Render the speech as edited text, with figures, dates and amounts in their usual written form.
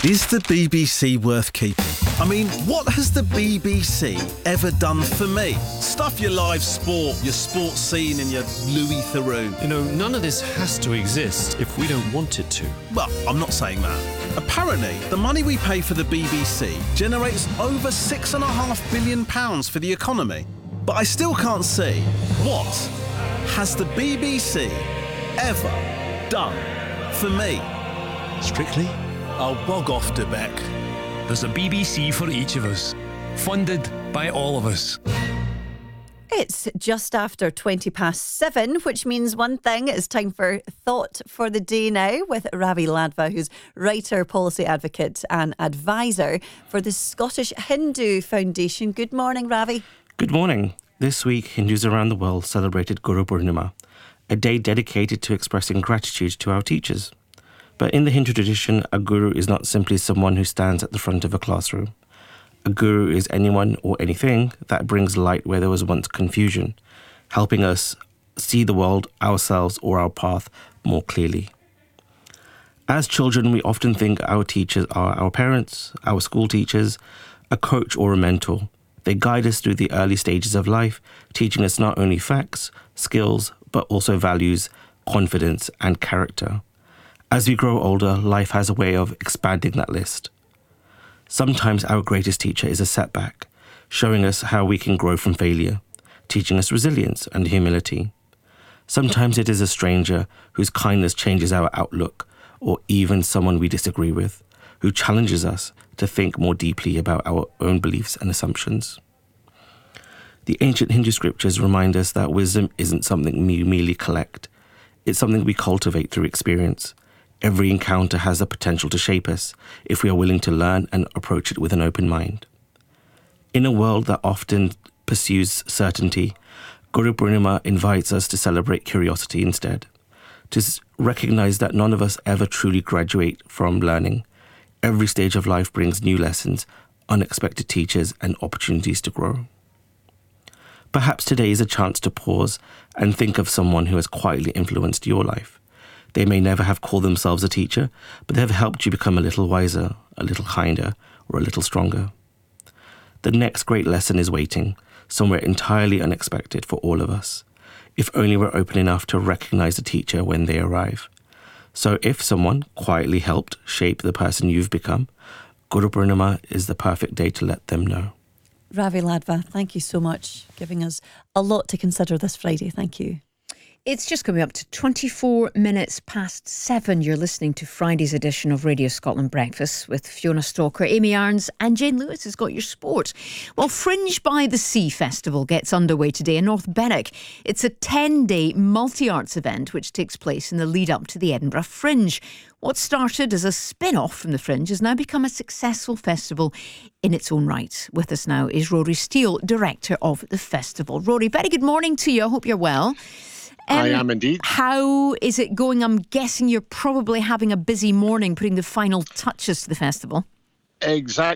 Is the BBC worth keeping? I mean, what has the BBC ever done for me? Stuff your live sport, your sports scene and your Louis Theroux. You know, none of this has to exist if we don't want it to. Well, I'm not saying that. Apparently, the money we pay for the BBC generates over £6.5 billion for the economy. But I still can't see what has the BBC ever done for me? Strictly, I'll bog off, Debec. there's a BBC for each of us, funded by all of us. It's just after 7:20, which means one thing. It's time for Thought for the Day now with Ravi Ladva, who's writer, policy advocate and advisor for the Scottish Hindu Foundation. Good morning, Ravi. Good morning. This week, Hindus around the world celebrated Guru Purnima, a day dedicated to expressing gratitude to our teachers. But in the Hindu tradition, a guru is not simply someone who stands at the front of a classroom. A guru is anyone or anything that brings light where there was once confusion, helping us see the world, ourselves, or our path more clearly. As children, we often think our teachers are our parents, our school teachers, a coach or a mentor. They guide us through the early stages of life, teaching us not only facts, skills, but also values, confidence, and character. As we grow older, life has a way of expanding that list. Sometimes our greatest teacher is a setback, showing us how we can grow from failure, teaching us resilience and humility. Sometimes it is a stranger whose kindness changes our outlook, or even someone we disagree with, who challenges us to think more deeply about our own beliefs and assumptions. The ancient Hindu scriptures remind us that wisdom isn't something we merely collect. It's something we cultivate through experience. Every encounter has the potential to shape us if we are willing to learn and approach it with an open mind. In a world that often pursues certainty, Guru Purnima invites us to celebrate curiosity instead, to recognize that none of us ever truly graduate from learning. Every stage of life brings new lessons, unexpected teachers, and opportunities to grow. Perhaps today is a chance to pause and think of someone who has quietly influenced your life. They may never have called themselves a teacher, but they have helped you become a little wiser, a little kinder, or a little stronger. The next great lesson is waiting, somewhere entirely unexpected for all of us, if only we're open enough to recognize the teacher when they arrive. So if someone quietly helped shape the person you've become, Guru Purnima is the perfect day to let them know. Ravi Ladva, thank you so much, giving us a lot to consider this Friday. Thank you. It's just coming up to 24 minutes past 7. You're listening to Friday's edition of Radio Scotland Breakfast with Fiona Stalker, Amy Arns and Jane Lewis has got your sport. Well, Fringe by the Sea Festival gets underway today in North Berwick. It's a 10-day multi-arts event which takes place in the lead up to the Edinburgh Fringe. What started as a spin-off from the Fringe has now become a successful festival in its own right. With us now is Rory Steele, director of the festival. Rory, very good morning to you. I hope you're well. I am indeed. How is it going? I'm guessing you're probably having a busy morning putting the final touches to the festival. Exactly.